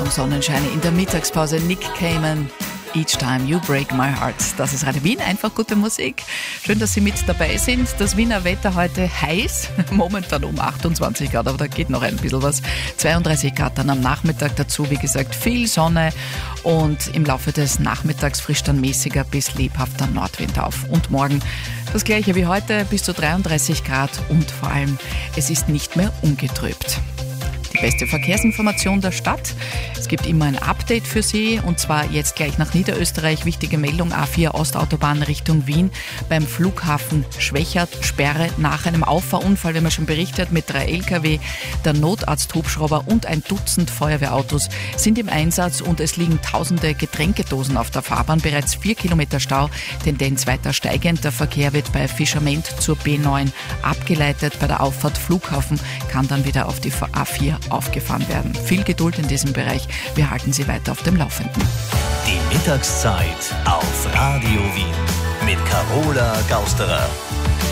vom Sonnenschein in der Mittagspause. Nick Cayman, Each Time You Break My Heart. Das ist Radio Wien, einfach gute Musik. Schön, dass Sie mit dabei sind. Das Wiener Wetter heute heiß, momentan um 28 Grad, aber da geht noch ein bisschen was. 32 Grad dann am Nachmittag dazu, wie gesagt, viel Sonne und im Laufe des Nachmittags frischt dann mäßiger bis lebhafter Nordwind auf. Und morgen das gleiche wie heute, bis zu 33 Grad und vor allem, es ist nicht mehr ungetrübt. Die beste Verkehrsinformation der Stadt. Es gibt immer ein Update für Sie und zwar jetzt gleich nach Niederösterreich. Wichtige Meldung: A4 Ostautobahn Richtung Wien beim Flughafen Schwächert. Sperre nach einem Auffahrunfall, wie man schon berichtet, mit 3 Lkw. Der Notarzthubschrauber und ein Dutzend Feuerwehrautos sind im Einsatz und es liegen tausende Getränkedosen auf der Fahrbahn. Bereits 4 Kilometer Stau, Tendenz weiter steigend. Der Verkehr wird bei Fischerment zur B9 abgeleitet. Bei der Auffahrt Flughafen kann dann wieder auf die A4 aufgefahren werden. Viel Geduld in diesem Bereich. Wir halten Sie weiter auf dem Laufenden. Die Mittagszeit auf Radio Wien mit Carola Gausterer.